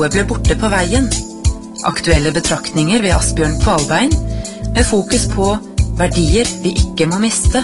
Noe ble borte på veien. Aktuelle betraktninger ved Asbjørn Kvalbein, med fokus på verdier vi ikke må miste.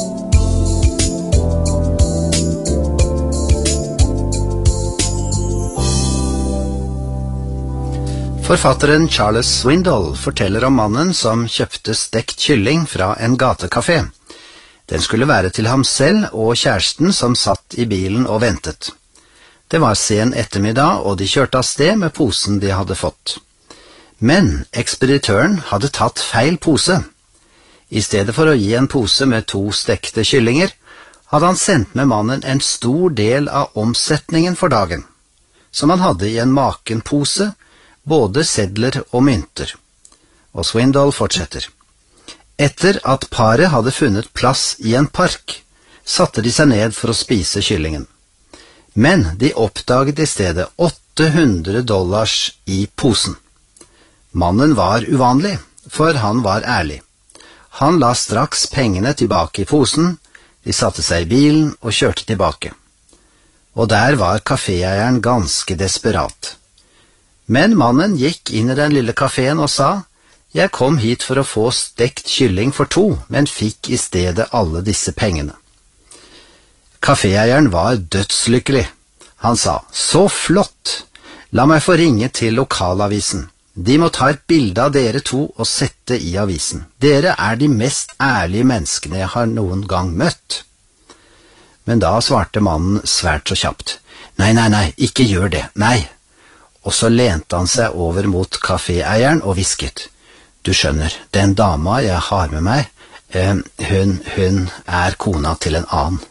Forfatteren Charles Swindoll forteller om mannen som kjøpte stekt kylling fra en gatekafé. Den skulle være til ham selv og kjæresten som satt i bilen og ventet. Det var sen ettermiddag, og de kjørte av sted med posen de hadde fått. Men ekspeditøren hadde tatt feil pose. I stedet for å gi en pose med 2 stekte kyllinger, hadde han sendt med mannen en stor del av omsetningen for dagen, som han hadde i en makenpose, både sedler og mynter. Og Swindoll fortsetter. Etter at paret hadde funnet plass i en park, satte de seg ned for å spise kyllingen. Men de oppdaget i stedet $800 i posen. Mannen var uvanlig, for han var ærlig. Han la straks pengene tilbake i posen, de satte seg i bilen og kjørte tilbake. Og der var kaféeieren ganske desperat. Men mannen gikk inn i den lille kaféen og sa, «Jeg kom hit for å få stekt kylling for 2, men fikk i stedet alle disse pengene.» Kaféeieren var dødslykkelig. Han sa, «Så flott! La meg få ringe til lokalavisen. De må ta et bilde av dere 2 og sette i avisen. Dere er de mest ærlige menneskene jeg har noen gang møtt.» Men da svarte mannen svært så kjapt, «Nei, ikke gjør det, nei.» Og så lente han seg over mot kaféeieren og hvisket, «Du skjønner, den dama jeg har med meg, hun er kona til en annen.»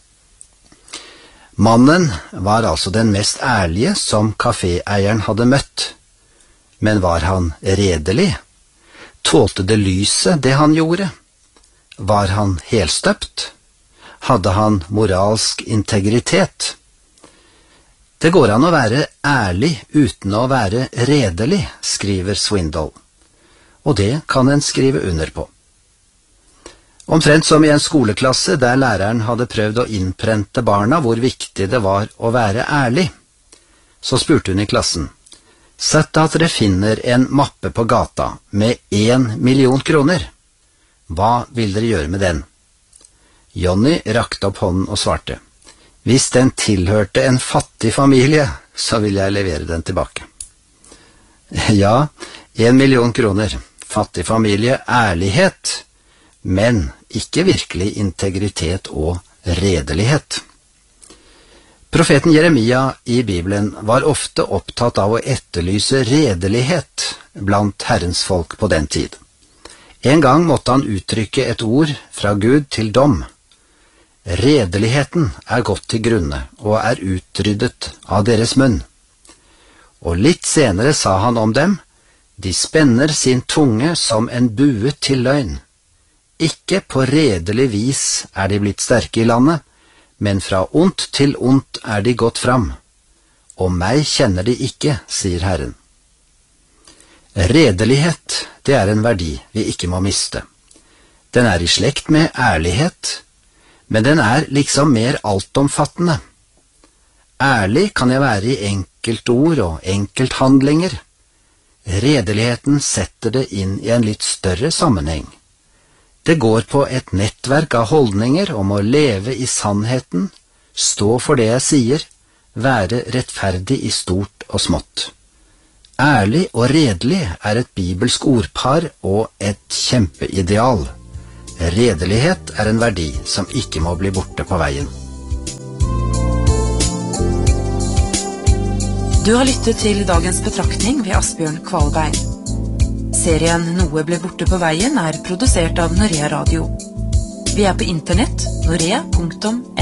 Mannen var altså den mest ærlige som kaféeieren hadde møtt. Men var han redelig? Tålte det lyset det han gjorde? Var han helstøpt? Hadde han moralsk integritet? Det går an å være ærlig uten å være redelig, skriver Swindoll. Og det kan en skrive under på. Omtrent som i en skoleklasse der læreren hadde prøvd å innprente barna hvor viktig det var å være ærlig. Så spurte hun i klassen, «Sett at dere finner en mappe på gata med 1 million kroner. Hva vil dere gjøre med den?» Johnny rakte opp hånden og svarte, «Hvis den tilhørte en fattig familie, så vil jeg levere den tilbake.» Ja, 1 million kroner, fattig familie, ærlighet, men ikke virkelig integritet og redelighet. Profeten Jeremia i Bibelen var ofte opptatt av å etterlyse redelighet blant Herrens folk på den tid. En gang måtte han uttrykke et ord fra Gud til dom. Redeligheten er gått til grunne og er utryddet av deres munn. Og litt senere sa han om dem, de spenner sin tunge som en bue til løgn. Ikke på redelig vis er de blitt sterke i landet, men fra ondt til ondt er de gått fram. Og meg kjenner de ikke, sier Herren. Redelighet, det er en verdi vi ikke må miste. Den er i slekt med ærlighet, men den er liksom mer altomfattende. Ærlig kan jeg være i enkeltord og enkelthandlinger. Redeligheten setter det inn i en litt større sammenheng. Det går på et nettverk av holdninger om å leve i sannheten, stå for det jeg sier, være rettferdig i stort og smått. Ærlig og redelig er et bibelsk ordpar og et kjempeideal. Redelighet er en verdi som ikke må bli borte på veien. Du har lyttet til dagens betraktning ved Asbjørn Kvalbein. Serien Noe ble borte på veien er produsert av Norea Radio. Vi er på internett, norea.no.